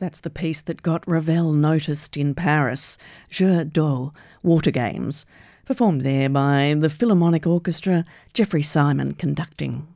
That's the piece that got Ravel noticed in Paris, Jeux d'eau, Water Games, performed there by the Philharmonic Orchestra, Jeffrey Simon conducting.